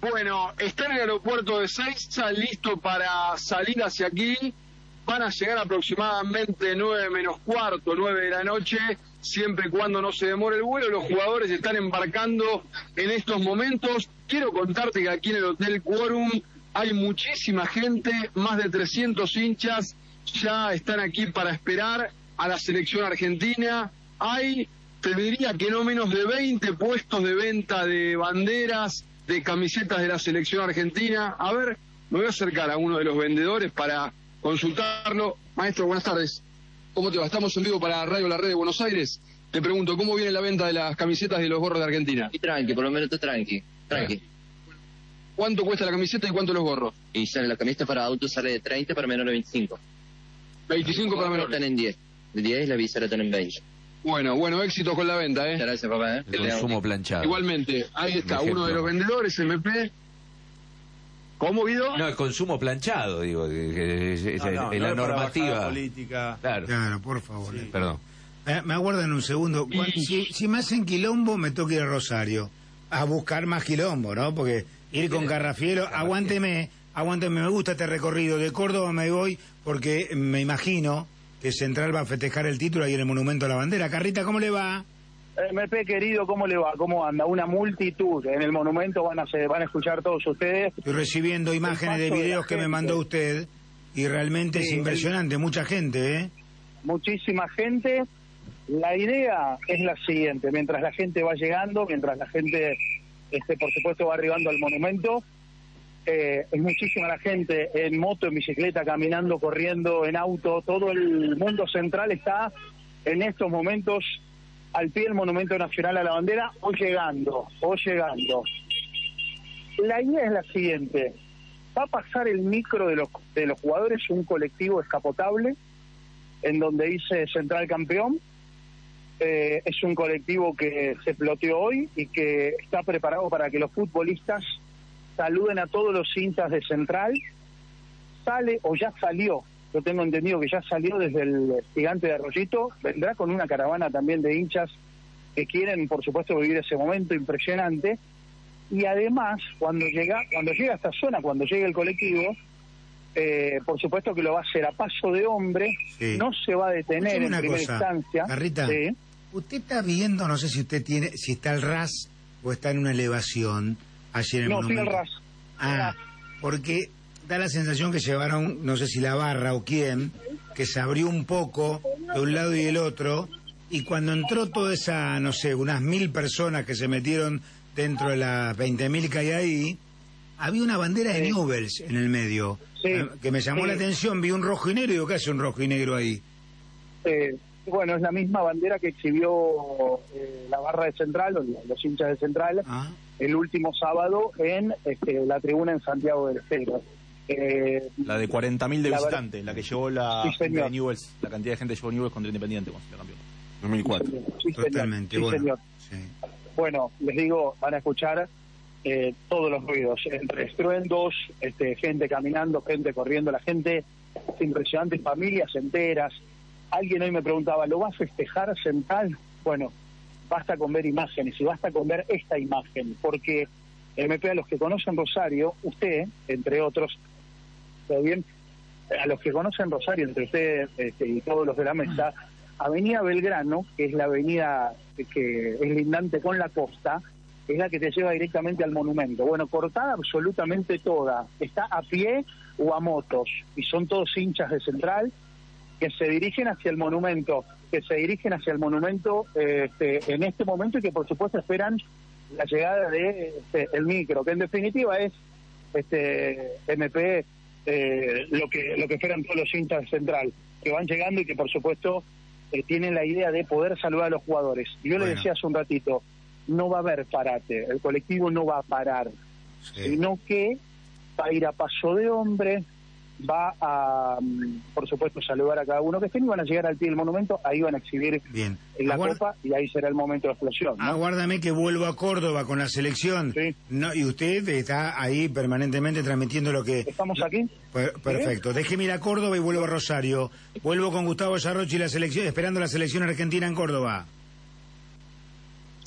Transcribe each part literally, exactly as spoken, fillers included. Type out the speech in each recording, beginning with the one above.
Bueno, está en el aeropuerto de Ezeiza, listo para salir hacia aquí. Van a llegar aproximadamente nueve menos cuarto, nueve de la noche, siempre y cuando no se demore el vuelo. Los jugadores están embarcando en estos momentos. Quiero contarte que aquí en el Hotel Quorum hay muchísima gente, más de trescientos hinchas ya están aquí para esperar a la selección argentina. Hay, te diría que no menos de veinte puestos de venta de banderas, de camisetas de la selección argentina. A ver, me voy a acercar a uno de los vendedores para consultarlo. Maestro, buenas tardes. ¿Cómo te va? Estamos en vivo para Radio La Red de Buenos Aires. Te pregunto, ¿cómo viene la venta de las camisetas y los gorros de Argentina? Y tranqui, por lo menos está tranqui, tranqui. ¿Cuánto cuesta la camiseta y cuánto los gorros? Y sale la camiseta para adultos sale de treinta, para menores de veinticinco. veinticinco para menores. Están en diez. De diez y la visera están en veinte. Bueno, bueno, éxito con la venta, ¿eh? Muchas gracias, papá, ¿eh? El consumo planchado. Igualmente, ahí está, uno de los vendedores, M P. ¿Cómo, Guido? No, el consumo planchado, digo, que, que es, es, No, no, es no la es para normativa. bajar política. Claro, Claro, por favor. Sí. perdón. Eh, me aguardan un segundo. Cu- Si, si me hacen quilombo, me toca ir a Rosario a buscar más quilombo, ¿no? Porque ir con Garrafiero, aguánteme, aguánteme, me gusta este recorrido. De Córdoba me voy porque me imagino que Central va a festejar el título ahí en el Monumento a la Bandera. Carrita, ¿cómo le va? M P querido, ¿cómo le va? ¿Cómo anda? Una multitud en el monumento, van a se, van a escuchar todos ustedes. Estoy recibiendo imágenes de paso de la videos que me gente. mandó usted y realmente Sí, es impresionante, mucha gente, ¿eh? Muchísima gente. La idea es la siguiente, mientras la gente va llegando, mientras la gente, este, por supuesto, va arribando al monumento, eh, es muchísima la gente en moto, en bicicleta, caminando, corriendo, en auto. Todo el mundo central está en estos momentos al pie del Monumento Nacional a la Bandera, o llegando, o llegando. La idea es la siguiente: va a pasar el micro de los, de los jugadores, un colectivo descapotable, en donde dice Central Campeón. Eh, es un colectivo que se ploteó hoy y que está preparado para que los futbolistas saluden a todos los hinchas de Central. Sale, o ya salió, yo tengo entendido que ya salió desde el Gigante de Arroyito, vendrá con una caravana también de hinchas que quieren, por supuesto, vivir ese momento impresionante. Y además, cuando llega cuando llega a esta zona, cuando llegue el colectivo, eh, por supuesto que lo va a hacer a paso de hombre, Sí. no se va a detener Escúcheme en una primera cosa, instancia. Carrita, Sí. usted está viendo, no sé si usted tiene, si está al ras o está en una elevación allí en el No, estoy monumento. al ras. Ah, porque da la sensación que llevaron, no sé si la barra o quién, que se abrió un poco de un lado y del otro, y cuando entró toda esa, no sé, unas mil personas que se metieron dentro de las veinte mil que hay ahí, había una bandera de Sí. Newell's en el medio, Sí, eh, que me llamó sí. la atención, vi un rojo y negro y digo, ¿qué hace un rojo y negro ahí? Eh, bueno, es la misma bandera que exhibió eh, la barra de Central, o los hinchas de Central, Ah, el último sábado en este, la tribuna en Santiago del Estero. Eh, La de cuarenta mil de La visitantes, la que llevó la Sí, gente señor. de Newell's, la cantidad de gente que llevó Newell's contra Independiente cuando se campeón. dos mil cuatro. sí, señor, totalmente, sí, bueno. señor. Sí. Bueno, les digo, van a escuchar eh, todos los ruidos, entre estruendos, este, gente caminando, gente corriendo, la gente, es impresionante, familias enteras. Alguien hoy me preguntaba, ¿lo va a festejar Central? Bueno, basta con ver imágenes y basta con ver esta imagen, porque M P, a los que conocen Rosario, usted, entre otros, ¿todo bien? A los que conocen Rosario, entre usted este, y todos los de la mesa, Avenida Belgrano, que es la avenida que es lindante con la costa, es la que te lleva directamente al monumento. Bueno, cortada absolutamente toda, está a pie o a motos, y son todos hinchas de Central que se dirigen hacia el monumento, que se dirigen hacia el monumento este, en este momento, y que por supuesto esperan la llegada de este, el micro, que en definitiva es este M P eh, lo que lo que esperan todos los hinchas de Central, que van llegando y que por supuesto eh, tienen la idea de poder saludar a los jugadores. Y yo Bueno. le decía hace un ratito, no va a haber parate, el colectivo no va a parar, Sí. sino que va a ir a paso de hombre, va a, mm, por supuesto, saludar a cada uno que estén, y van a llegar al pie del monumento, ahí van a exhibir Bien. la Aguar- copa, y ahí será el momento de explosión, ¿no? Aguárdame que vuelvo a Córdoba con la selección. Sí. No, y usted está ahí permanentemente transmitiendo lo que... ¿Estamos aquí? Per- Perfecto. Déjeme ir a Córdoba y vuelvo a Rosario. Vuelvo con Gustavo Yarrochi y la selección, esperando la selección argentina en Córdoba.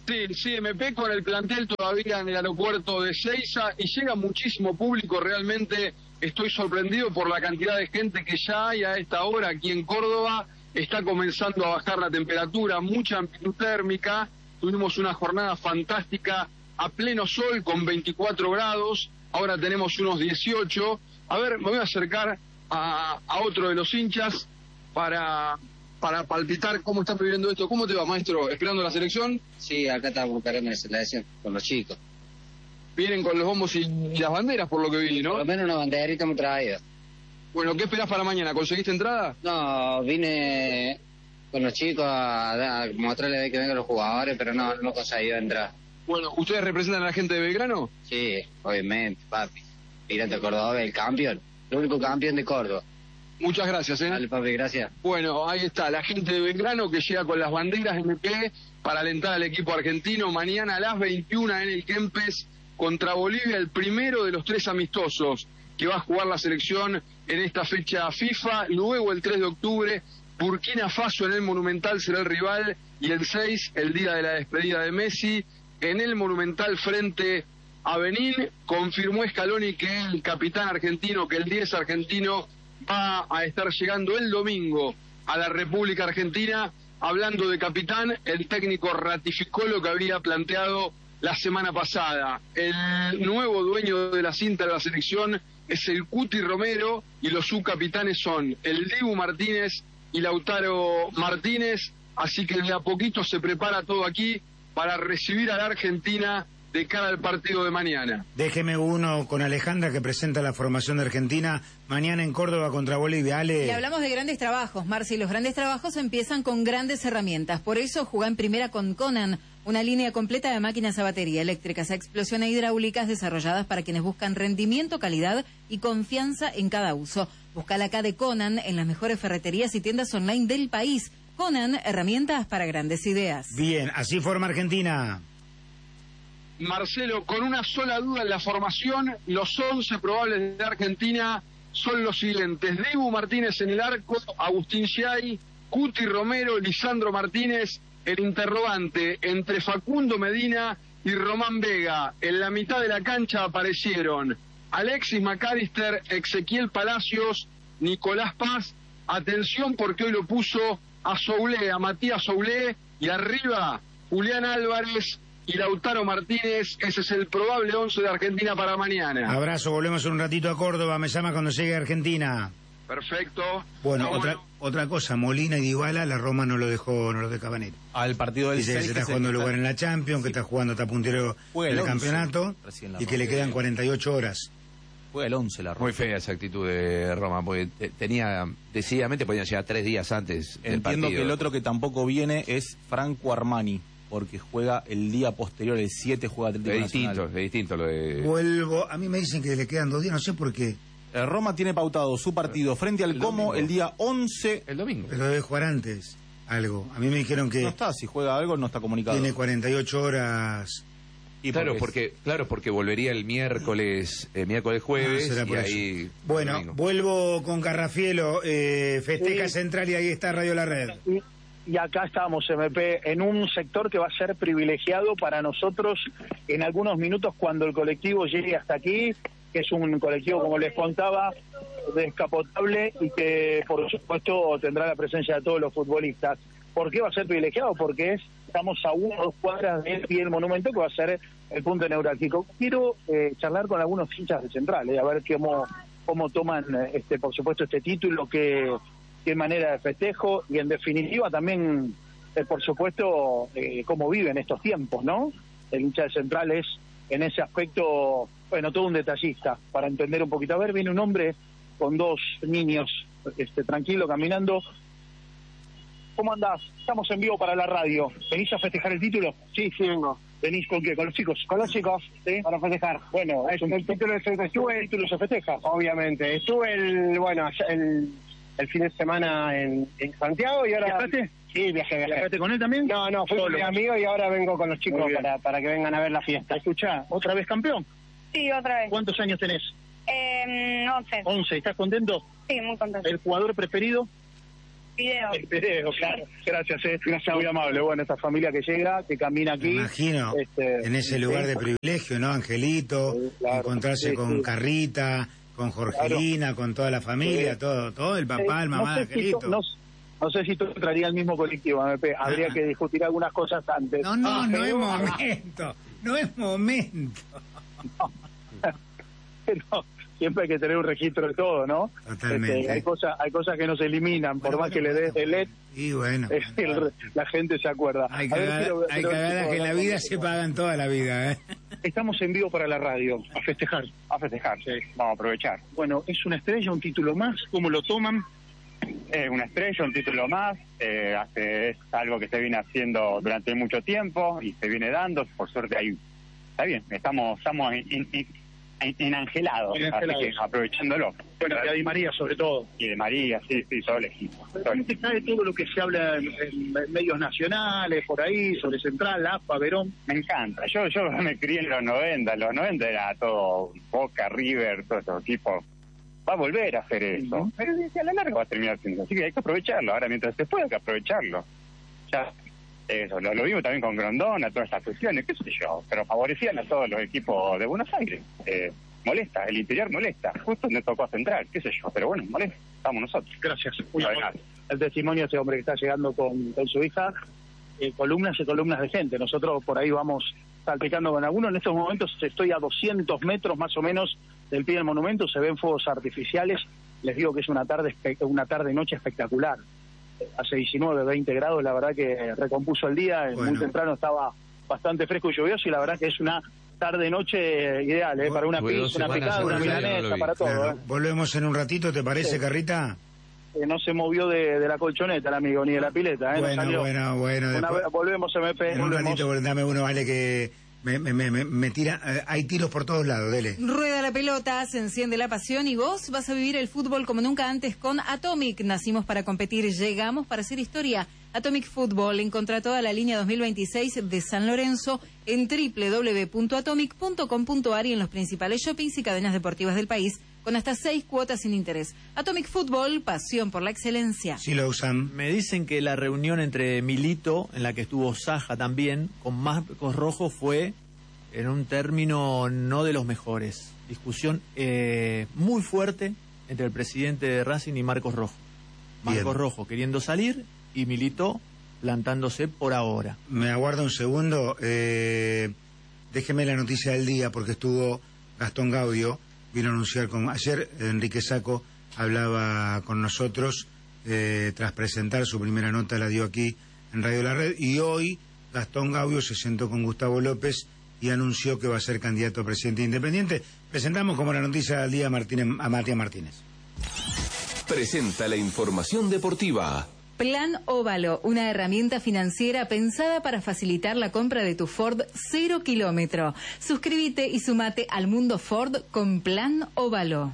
Sí, sí, M P con el plantel todavía en el aeropuerto de Seiza y llega muchísimo público, realmente estoy sorprendido por la cantidad de gente que ya hay a esta hora aquí en Córdoba, está comenzando a bajar la temperatura, mucha amplitud térmica, tuvimos una jornada fantástica a pleno sol con veinticuatro grados, ahora tenemos unos dieciocho, a ver, me voy a acercar a, a otro de los hinchas para... para palpitar cómo está viviendo esto. ¿Cómo te va, maestro? ¿Esperando la selección? Sí, acá estamos preparando la selección con los chicos. Vienen con los bombos y, y las banderas, por lo que vi, ¿no? Por lo menos una banderita hemos traído. Bueno, ¿qué esperás para mañana? ¿Conseguiste entrada? No, vine con los chicos a, a mostrarles que vengan los jugadores, pero no, no he conseguido entrar. Bueno, ¿ustedes representan a la gente de Belgrano? Sí, obviamente, papi. Pirata Córdoba, el campeón. El único campeón de Córdoba. Muchas gracias, ¿eh? Dale, papi, gracias. Bueno, ahí está, la gente de Belgrano que llega con las banderas M P para alentar al equipo argentino mañana a las veintiuna en el Kempes contra Bolivia, el primero de los tres amistosos que va a jugar la selección en esta fecha FIFA. Luego, el tres de octubre, Burkina Faso en el Monumental será el rival y el seis, el día de la despedida de Messi, en el Monumental frente a Benín. Confirmó Scaloni que el capitán argentino, que el diez argentino va a estar llegando el domingo a la República Argentina. Hablando de capitán, el técnico ratificó lo que había planteado la semana pasada. El nuevo dueño de la cinta de la selección es el Cuti Romero y los subcapitanes son el Dibu Martínez y Lautaro Martínez, así que de a poquito se prepara todo aquí para recibir a la Argentina de cara al partido de mañana. Déjeme uno con Alejandra, que presenta la formación de Argentina mañana en Córdoba contra Bolivia. Ale. Y hablamos de grandes trabajos, Marci. Los grandes trabajos empiezan con grandes herramientas. Por eso juega en primera con Conan, una línea completa de máquinas a batería, eléctricas, a explosión e hidráulicas desarrolladas para quienes buscan rendimiento, calidad y confianza en cada uso. Buscala acá de Conan en las mejores ferreterías y tiendas online del país. Conan, herramientas para grandes ideas. Bien, así forma Argentina. Marcelo, con una sola duda en la formación, los once probables de Argentina son los siguientes: Dibu Martínez en el arco, Agustín Giai, Cuti Romero, Lisandro Martínez. El interrogante entre Facundo Medina y Román Vega. En la mitad de la cancha aparecieron Alexis McAllister, Ezequiel Palacios, Nicolás Paz. Atención, porque hoy lo puso a Soulé, a Matías Soulé, y arriba Julián Álvarez y Lautaro Martínez. Ese es el probable once de Argentina para mañana. Abrazo, volvemos en un ratito a Córdoba, me llama cuando llegue a Argentina. Perfecto. Bueno, no, otra bueno. otra cosa, Molina y Dybala, la Roma no lo dejó, no lo dejó Cabanero. Al partido del Dice que seis, se que está se jugando está- lugar en la Champions, que Sí. está jugando, está puntero Juega en el el once, campeonato recién la y que le Roma. quedan cuarenta y ocho horas. Juega el once la Roma. Muy fea esa actitud de Roma, porque te- tenía, decididamente podían llegar tres días antes del Entiendo partido. que el otro que tampoco viene es Franco Armani, porque juega el día posterior, el siete, juega Atlético Es Nacional. distinto, es distinto lo de... Vuelvo, a mí me dicen que le quedan dos días, no sé por qué, Eh, Roma tiene pautado su partido frente al El Como domingo. el día once. El domingo. pero debe jugar antes algo. A mí me dijeron que No está, si juega algo no está comunicado. tiene cuarenta y ocho horas. Y Claro, es- porque claro, porque volvería el miércoles, eh, miércoles jueves Ah, será y por ahí eso. Bueno, domingo. vuelvo con Carrafielo, eh, festeja Sí. Central y ahí está Radio La Red. Y, y acá estamos, M P, en un sector que va a ser privilegiado para nosotros en algunos minutos cuando el colectivo llegue hasta aquí, que es un colectivo, como les contaba, descapotable y que, por supuesto, tendrá la presencia de todos los futbolistas. ¿Por qué va a ser privilegiado? Porque es, estamos a una o dos cuadras del pie del monumento, que va a ser el punto neurálgico. Quiero eh, charlar con algunos hinchas de Central, eh, a ver cómo, cómo toman, eh, este, por supuesto, este título, qué, qué manera de festejo y, en definitiva, también, eh, por supuesto, eh, cómo viven estos tiempos, ¿no? El hincha de Central es, en ese aspecto, bueno, todo un detallista, para entender un poquito. A ver, viene un hombre con dos niños, este, tranquilo, caminando. ¿Cómo andás? Estamos en vivo para la radio. ¿Venís a festejar el título? Sí, sí, vengo. ¿Venís con qué? ¿Con los chicos? Con los chicos, sí, para festejar. Bueno, es un el título de estuve, el título se festeja. Obviamente. Estuve el, bueno, allá el, el fin de semana en, en Santiago y ahora... ¿Viajaste? Sí, viajé, viajé. ¿Viajaste con él también? No, no, fui con Solo. mi amigo y ahora vengo con los chicos Muy bien. para, para que vengan a ver la fiesta. Escuchá, ¿otra vez campeón? Sí, otra vez. ¿Cuántos años tenés? Eh, once. once. ¿Estás contento? Sí, muy contento. ¿El jugador preferido? video. El video, claro. Gracias, eh. Gracias, muy amable. Bueno, esta familia que llega, que camina aquí. Me imagino, este, en ese lugar sí, de privilegio, ¿no, Angelito? Sí, claro. Encontrarse Sí, con sí. Carrita, con Jorgelina, con toda la familia, Sí. todo, todo, el papá, Eh, el mamá de no sé si Angelito. tú- no, no sé si tú entraría al mismo colectivo, M P. Habría Ah. que discutir algunas cosas antes. No, no, Ah, no es pero- momento, no es momento. Pero siempre hay que tener un registro de todo, ¿no? Totalmente. Este, hay cosas hay cosas que no se eliminan, por Bueno, más que bueno, le des bueno, delete, Y bueno, eh, el- la gente se acuerda. hay A ver, cagadas quiero- hay quiero- cagadas quiero que en la hablar vida con- se pagan toda la vida, ¿eh? Estamos en vivo para la radio, a festejar. A festejar, sí. Vamos a aprovechar. Bueno, ¿es una estrella, un título más? ¿Cómo lo toman? Es una estrella, un título más. Eh, hace, es algo que se viene haciendo durante mucho tiempo y se viene dando. Por suerte ahí está bien. Estamos estamos en, en, en- enangelados, Enangelados. así que aprovechándolo. Bueno, y a Di María sobre todo. Y de María, sí, sí, todo el equipo. todo el ¿Cómo te cae todo lo que se habla en, en medios nacionales, por ahí, sobre Central, A F A, Verón? Me encanta. Yo yo me crié en los noventa. Los noventa era todo Boca, River, todo ese equipo. Va a volver a hacer eso. Ujú. Pero a la larga va a terminar siendo. Así que hay que aprovecharlo. Ahora, mientras se pueda, hay que aprovecharlo. Ya, eso. Lo, lo vimos también con Grondona, todas estas cuestiones, qué sé yo. Pero favorecían a todos los equipos de Buenos Aires. Eh, molesta, el interior molesta. Justo le tocó a Central, qué sé yo. Pero bueno, molesta. Estamos nosotros. Gracias. Muy Muy bien. amable. El testimonio de este hombre que está llegando con, con su hija, eh, columnas y columnas de gente. Nosotros por ahí vamos salpicando con algunos. En estos momentos estoy a doscientos metros más o menos del pie del monumento, se ven fuegos artificiales. Les digo que es una tarde espe- una tarde noche espectacular. Eh, Hace diecinueve, veinte grados, la verdad que recompuso el día. Bueno. Muy temprano estaba bastante fresco y lluvioso y la verdad que es una tarde noche ideal, ¿eh? Para una Lluvioso, pizza, una van a picada, hacer una una feria, no milanesa, lo vi. para todo. Claro. ¿eh? Volvemos en un ratito, ¿te parece, Sí. Carrita? Eh, no se movió de, de la colchoneta el amigo, ni de la pileta, ¿eh? No Bueno, salió. bueno, bueno. Una después- vez- volvemos, M P, en un volvemos. ratito, bueno, dame uno, vale, que me, me, me, me tira. eh, hay tiros por todos lados, dele. Rueda la pelota, se enciende la pasión y vos vas a vivir el fútbol como nunca antes con Atomic. Nacimos para competir, llegamos para hacer historia. Atomic Fútbol, encontrá toda la línea dos mil veintiséis de San Lorenzo en doble u doble u doble u punto atomic punto com punto a r y en los principales shoppings y cadenas deportivas del país con hasta seis cuotas sin interés. Atomic Fútbol, pasión por la excelencia. Sí lo usan. Me dicen que la reunión entre Milito, en la que estuvo Saja también, con Marcos Rojo, fue en un término no de los mejores. Discusión eh, muy fuerte entre el presidente de Racing y Marcos Rojo. Marcos Bien. Rojo queriendo salir y Milito plantándose por ahora. Me aguarda un segundo. Eh, déjeme la noticia del día porque estuvo Gastón Gaudio. Vino a anunciar con. Ayer Enrique Sacco hablaba con nosotros. Eh, tras presentar su primera nota, la dio aquí en Radio La Red. Y hoy Gastón Gaudio se sentó con Gustavo López y anunció que va a ser candidato a presidente independiente. Presentamos como la noticia del día a, Martínez, a Matías Martínez. Presenta la información deportiva. Plan Óvalo, una herramienta financiera pensada para facilitar la compra de tu Ford cero kilómetro. Suscríbete y sumate al mundo Ford con Plan Óvalo.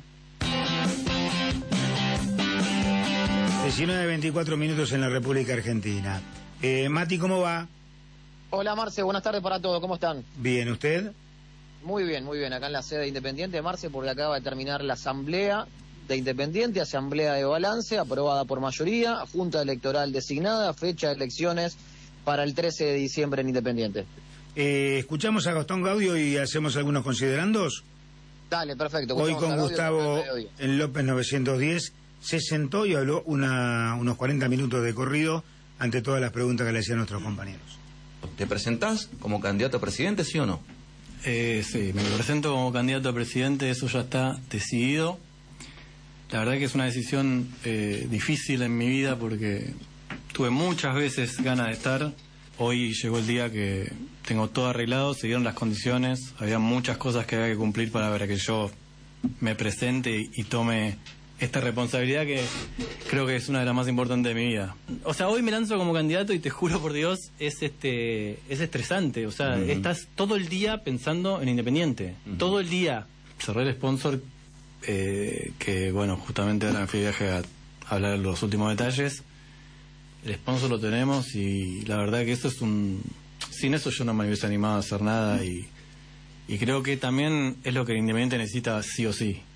diecinueve veinticuatro minutos en la República Argentina. Eh, Mati, ¿cómo va? Hola Marce, buenas tardes para todos, ¿cómo están? Bien, ¿usted? Muy bien, muy bien, acá en la sede de Independiente, Marce, porque acaba de terminar la asamblea de Independiente, asamblea de balance, aprobada por mayoría, junta electoral designada, fecha de elecciones para el trece de diciembre en Independiente. Eh, escuchamos a Gastón Gaudio y hacemos algunos considerandos. Dale, perfecto. Hoy escuchamos con a Gaudio Gustavo al mediodía. en López novecientos diez se sentó y habló una, unos cuarenta minutos de corrido ante todas las preguntas que le hacían nuestros compañeros. ¿Te presentás como candidato a presidente, sí o no? Eh, sí, me presento como candidato a presidente, eso ya está decidido. La verdad que es una decisión eh, difícil en mi vida porque tuve muchas veces ganas de estar. Hoy llegó el día que tengo todo arreglado, se dieron las condiciones, había muchas cosas que había que cumplir para ver que yo me presente y, y tome esta responsabilidad que creo que es una de las más importantes de mi vida. O sea, hoy me lanzo como candidato y te juro por Dios, es este es estresante. O sea, Uh-huh. estás todo el día pensando en Independiente. Uh-huh. Todo el día. Cerré el sponsor, eh, que bueno, justamente ahora me fui de viaje a hablar de los últimos detalles. El sponsor lo tenemos y la verdad que eso es un... Sin eso yo no me hubiese animado a hacer nada y, y creo que también es lo que el Independiente necesita sí o sí.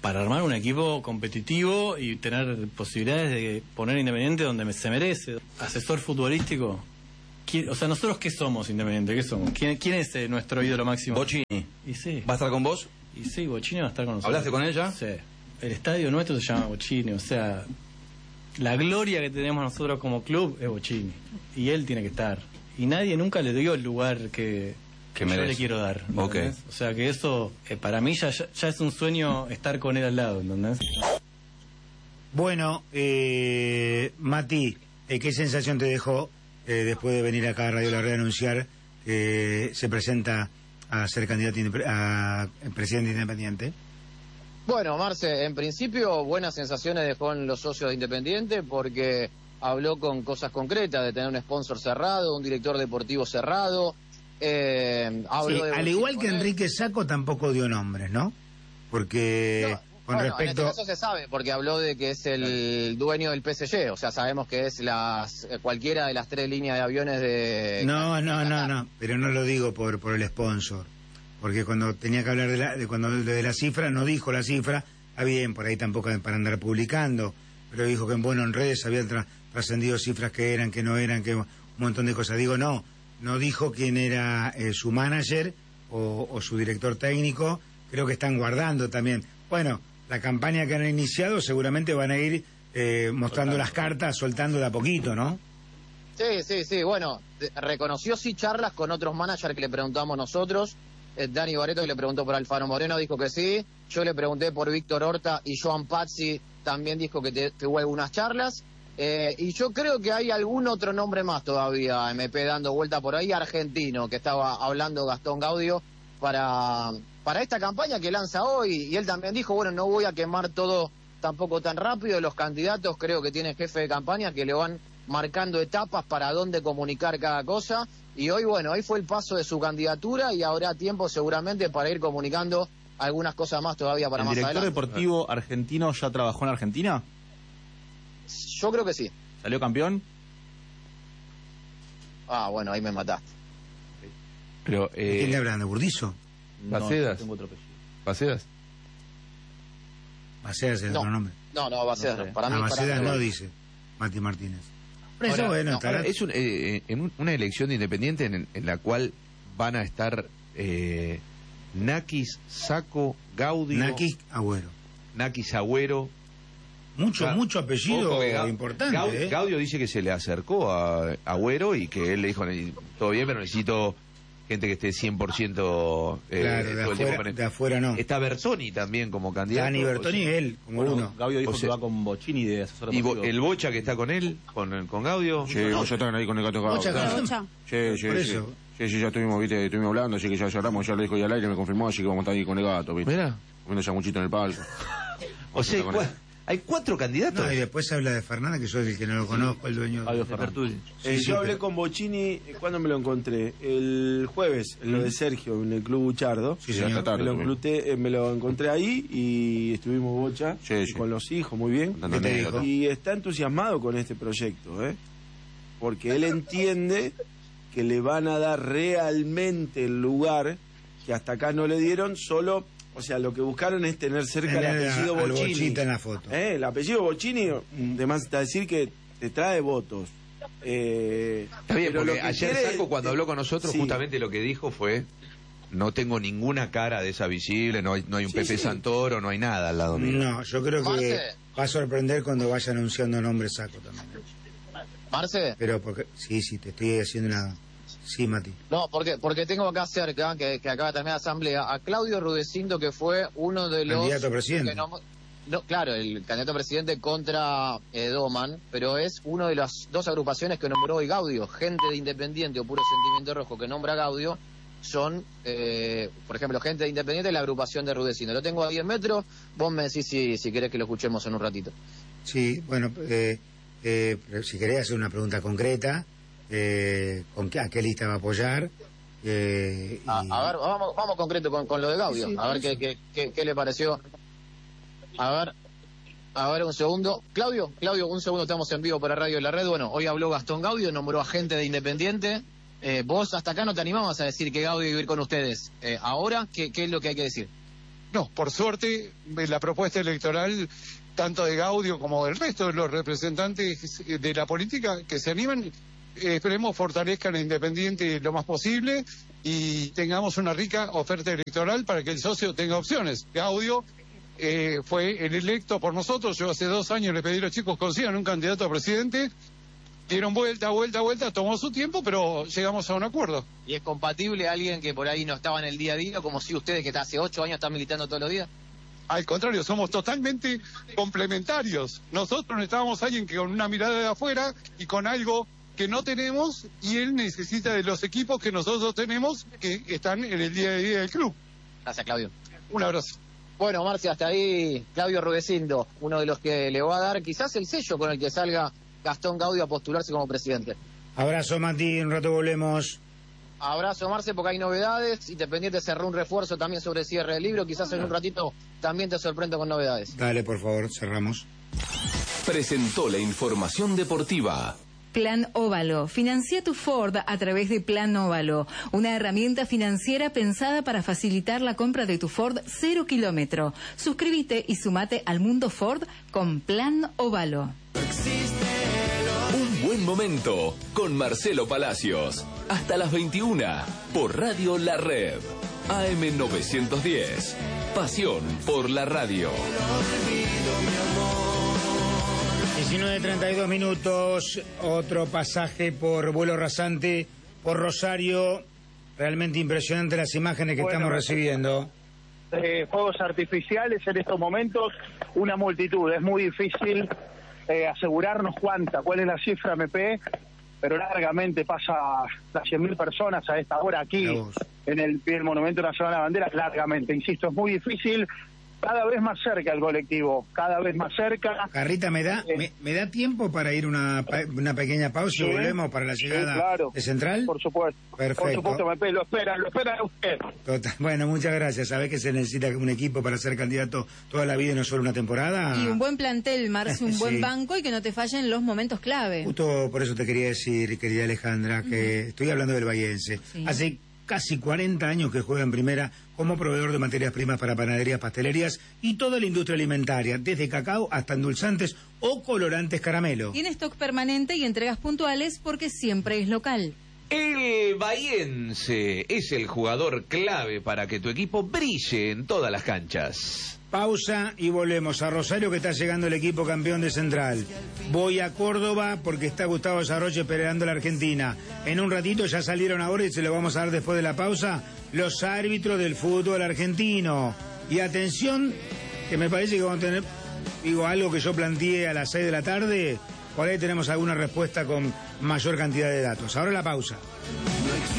para armar un equipo competitivo y tener posibilidades de poner Independiente donde se merece. Asesor futbolístico. ¿Quién, o sea, ¿nosotros qué somos Independiente? ¿Qué somos? ¿Quién, quién es eh, nuestro ídolo máximo? Bocini. Y sí. ¿Va a estar con vos? Y sí, Bocini va a estar con nosotros. ¿Hablaste con ella? Sí. El estadio nuestro se llama Bocini, o sea, la gloria que tenemos nosotros como club es Bocini. Y él tiene que estar. Y nadie nunca le dio el lugar que, que yo merece. le quiero dar. Okay. O sea que eso, eh, para mí ya, ya, ya es un sueño estar con él al lado, ¿entendés? Bueno, eh, Mati, eh, ¿qué sensación te dejó eh, después de venir acá a Radio La Red a anunciar que se presenta a ser candidato a presidente independiente? Bueno, Marce, en principio buenas sensaciones dejó en los socios de Independiente porque habló con cosas concretas, de tener un sponsor cerrado, un director deportivo cerrado. Eh, habló Sí, de al igual que Enrique Sacco tampoco dio nombres, ¿no? Porque no, con bueno, respecto... en este caso se sabe, porque habló de que es el dueño del P S G, o sea, sabemos que es las cualquiera de las tres líneas de aviones de... No, no, no, no, pero no lo digo por, por el sponsor. Porque cuando tenía que hablar de la, de, cuando, de la cifra, no dijo la cifra, está bien, por ahí tampoco para andar publicando, pero dijo que en bueno en redes habían tra, trascendido cifras que eran, que no eran, que un montón de cosas. Digo, no, no dijo quién era eh, su manager o, o su director técnico, creo que están guardando también. Bueno, la campaña que han iniciado seguramente van a ir eh, mostrando las cartas, soltando de a poquito, ¿no? Sí, sí, sí, bueno, reconoció sí charlas con otros managers que le preguntamos nosotros. Dani Barreto, que le preguntó por Alfaro Moreno, dijo que sí. Yo le pregunté por Víctor Horta y Joan Pazzi, también dijo que, te, que hubo algunas charlas. Eh, y yo creo que hay algún otro nombre más todavía, M P, dando vuelta por ahí, argentino, que estaba hablando Gastón Gaudio para, para esta campaña que lanza hoy. Y él también dijo, bueno, no voy a quemar todo tampoco tan rápido. Los candidatos creo que tienen jefe de campaña que le van marcando etapas para dónde comunicar cada cosa. Y hoy, bueno, hoy fue el paso de su candidatura y habrá tiempo seguramente para ir comunicando algunas cosas más todavía para ¿El más director adelante. deportivo argentino ya trabajó en Argentina? Yo creo que sí. ¿Salió campeón? Ah, bueno, ahí me mataste. Pero, eh, ¿De quién le hablan? ¿De Burdizo? ¿Bacedas? No, tengo otro apellido. ¿Bacedas? Bacedas es No. otro nombre. No, no, Bacedas no. Para Ah, mí, Bacedas para mí, no, dice Mati Martínez. Por eso, Ahora, bueno, no, estará- ahora, es un, eh, en un- una elección de independiente en, en la cual van a estar eh, Nakis, Sacco, Gaudio, Nakis Agüero. Nakis Agüero. Mucho, Ga- mucho apellido Ojo que Ga- importante, Gau- ¿eh? Gaudio dice que se le acercó a Agüero y que él le dijo, todo bien, pero necesito gente que esté cien por ciento eh, Claro, de todo el tiempo afuera, con él. de afuera no. Está Bertoni también como candidato. Dani Bertoni y él, como Bueno, uno. Gaudio dijo O sea, que va con Bocini de asesor Y Bo- deportivo. el Bocha que está con él, con, con Gaudio. Sí, vos ya están ahí con el gato Bocha, cagado. Bocha. Sí, sí, Por sí. eso. Sí, sí, ya estuvimos, viste, estuvimos hablando, así que ya cerramos, ya lo dijo ya al aire, me confirmó, así que vamos a estar ahí con el gato, viste. Mira. Comiendo sanguchito en el palco. O sea, Con cua- él. hay cuatro candidatos. No, y después habla de Fernández, que yo es el que no lo conozco, el dueño Gaudio de Fernández. Sí, Eh, sí, yo hablé pero- con Bocini, eh, ¿cuándo me lo encontré? El jueves, en lo de Sergio, en el Club Buchardo. Sí, Sí, señor. hasta tarde me, lo también. encluté- eh, me lo encontré ahí y estuvimos bocha Sí, sí. con los hijos, muy bien. Contando ¿Qué te anécdotas. dijo? Y está entusiasmado con este proyecto, ¿eh? Porque él entiende que le van a dar realmente el lugar que hasta acá no le dieron, solo, o sea, lo que buscaron es tener cerca el Tener a- apellido al Bocini. Bochita en la foto. ¿Eh? El apellido Bocini, además está decir que te trae votos. Eh, Está bien, pero porque lo que ayer quiere- Sacco cuando habló con nosotros Sí. justamente lo que dijo fue, no tengo ninguna cara de esa visible, no hay, no hay un Sí, Pepe sí. Santoro, no hay nada al lado mío. No, yo creo que Marce. va a sorprender cuando vaya anunciando nombres Saco también. Marce, Pero porque, sí, sí, te estoy haciendo una... Sí, Mati. no, porque porque tengo acá cerca, que, que acaba de terminar la asamblea, a Claudio Rudecindo, que fue uno de los... Candidato a presidente. que no- no, claro, el candidato a presidente contra eh, Doman, pero es uno de las dos agrupaciones que nombró hoy Gaudio. Gente de Independiente o Puro Sentimiento Rojo que nombra Gaudio son, eh, por ejemplo, gente de Independiente, la agrupación de Rudecindo. Lo tengo a diez metros, vos me decís si, si querés que lo escuchemos en un ratito. Sí, bueno, eh, eh, pero si querés hacer una pregunta concreta, eh, ¿con qué, a qué lista va a apoyar? Eh, y- A, a ver, vamos, vamos concreto con, con lo de Gaudio, Sí, sí, a ver por qué, eso. qué, qué, qué le pareció. A ver, a ver un segundo. Claudio, Claudio, un segundo, estamos en vivo para Radio La Red. Bueno, hoy habló Gastón Gaudio, nombró a gente de Independiente. Eh, vos hasta acá no te animabas a decir que Gaudio iba a ir con ustedes. Eh, ahora, ¿qué, ¿qué es lo que hay que decir? No, por suerte, la propuesta electoral, tanto de Gaudio como del resto de los representantes de la política que se animan, eh, esperemos fortalezcan a Independiente lo más posible y tengamos una rica oferta electoral para que el socio tenga opciones. Gaudio eh, fue el electo por nosotros, yo hace dos años le pedí a los chicos consigan un candidato a presidente, dieron vuelta, vuelta, vuelta, tomó su tiempo, pero llegamos a un acuerdo. ¿Y es compatible alguien que por ahí no estaba en el día a día, como si ustedes que hace ocho años están militando todos los días? Al contrario, somos totalmente complementarios. Nosotros necesitamos a alguien que con una mirada de afuera y con algo que no tenemos, y él necesita de los equipos que nosotros tenemos que están en el día a día del club. Gracias, Claudio. Un abrazo. Bueno, Marcia, hasta ahí Claudio Rudecindo, uno de los que le va a dar quizás el sello con el que salga Gastón Gaudio a postularse como presidente. Abrazo, Mati, un rato volvemos. Abrazo, Marce, porque hay novedades. Independiente cerró un refuerzo también sobre el cierre del libro. Quizás en un ratito también te sorprendo con novedades. Dale, por favor, cerramos. Presentó la información deportiva. Plan Óvalo. Financia tu Ford a través de Plan Óvalo, una herramienta financiera pensada para facilitar la compra de tu Ford cero kilómetro. Suscríbete y sumate al mundo Ford con Plan Óvalo. Un buen momento con Marcelo Palacios. Hasta las veintiuna por Radio La Red. A M novecientos diez. Pasión por la radio. diecinueve treinta y dos minutos. Otro pasaje por vuelo rasante por Rosario. Realmente impresionante las imágenes que Bueno, estamos recibiendo. Eh, fuegos artificiales en estos momentos, una multitud. Es muy difícil eh, asegurarnos cuánta, cuál es la cifra M P, pero largamente pasa las cien mil personas a esta hora aquí en el pie del Monumento Nacional a la Bandera, largamente, insisto, es muy difícil, cada vez más cerca el colectivo, cada vez más cerca. Carrita, ¿me da me, me da tiempo para ir una, una pequeña pausa y Sí, volvemos para la llegada sí, claro. de Central? Por supuesto. Perfecto. Por supuesto, M P, lo esperan, lo esperan usted. Total. Bueno, muchas gracias. ¿Sabés que se necesita un equipo para ser candidato toda la vida y no solo una temporada? Y un buen plantel, Marce, un buen Sí. banco y que no te fallen los momentos clave. Justo por eso te quería decir, querida Alejandra, que uh-huh. estoy hablando del Bahiense. Sí. Hace casi cuarenta años que juega en primera como proveedor de materias primas para panaderías, pastelerías y toda la industria alimentaria, desde cacao hasta endulzantes o colorantes caramelo. Tiene stock permanente y entregas puntuales porque siempre es local. El Bahiense es el jugador clave para que tu equipo brille en todas las canchas. Pausa y volvemos a Rosario, que está llegando el equipo campeón de Central. Voy a Córdoba porque está Gustavo Sarroche esperando a la Argentina. En un ratito ya salieron ahora y se lo vamos a dar después de la pausa los árbitros del fútbol argentino. Y atención, que me parece que vamos a tener, digo, algo que yo planteé a las seis de la tarde. Por ahí tenemos alguna respuesta con mayor cantidad de datos. Ahora la pausa.